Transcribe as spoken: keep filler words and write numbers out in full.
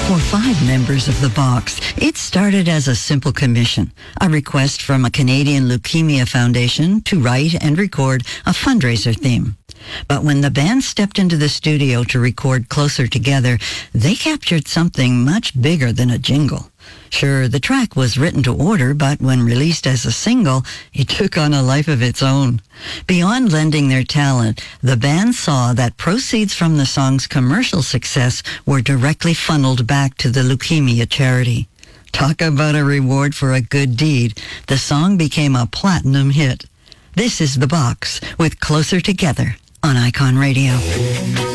For five members of the Box, it started as a simple commission, a request from a Canadian Leukemia Foundation to write and record a fundraiser theme. But when the band stepped into the studio to record Closer Together, they captured something much bigger than a jingle. Sure, the track was written to order, but when released as a single, it took on a life of its own. Beyond lending their talent, the band saw that proceeds from the song's commercial success were directly funneled back to the leukemia charity. Talk about a reward for a good deed. The song became a platinum hit. This is The Box with Closer Together on Icon Radio.